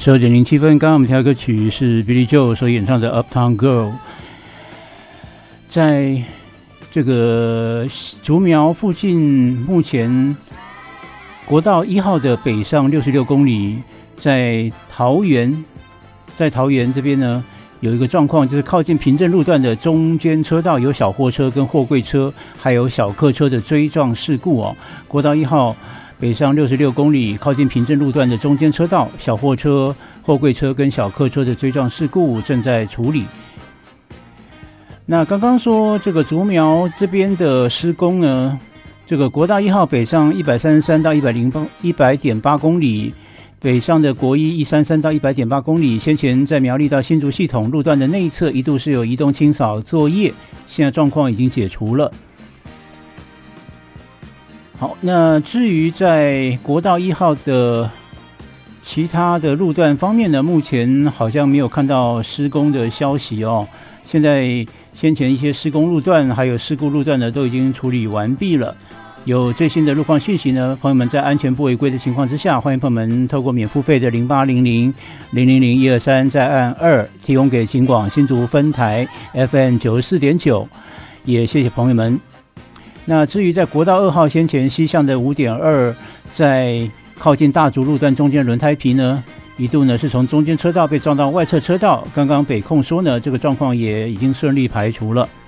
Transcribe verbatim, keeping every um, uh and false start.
十二点零七分，刚刚我们听到歌曲是 Billy Joel 所演唱的 Uptown Girl。 在这个竹苗附近，目前国道一号的北上六十六公里，在桃园，在桃园这边呢，有一个状况，就是靠近平镇路段的中间车道有小货车跟货柜车，还有小客车的追撞事故哦。国道一号北上六十六公里，靠近平镇路段的中间车道，小货车、货柜车跟小客车的追撞事故正在处理。那刚刚说这个竹苗这边的施工呢，这个国道一号北上一百三十三到一百零八一百点八公里，北上的国一一三三到一百点八公里，先前在苗栗到新竹系统路段的内侧一度是有移动清扫作业，现在状况已经解除了。好，那至于在国道一号的其他的路段方面呢，目前好像没有看到施工的消息哦。现在先前一些施工路段还有事故路段呢，都已经处理完毕了。有最新的路况讯息呢，朋友们在安全不违规的情况之下，欢迎朋友们透过免付费的零八零零零零零一二三再按二提供给警广新竹分台 F M 九十四点九，也谢谢朋友们。那至于在国道二号先前西向的 五点二， 在靠近大竹路段中间轮胎皮呢，一度呢是从中间车道被撞到外侧车道，刚刚北控说呢，这个状况也已经顺利排除了。